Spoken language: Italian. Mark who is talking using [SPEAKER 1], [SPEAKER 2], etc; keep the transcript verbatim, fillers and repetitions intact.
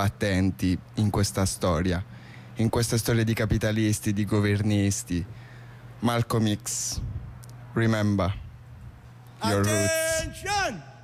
[SPEAKER 1] attenti in questa storia, in questa storia di capitalisti, di governisti. Malcolm X, remember your roots.
[SPEAKER 2] Attention!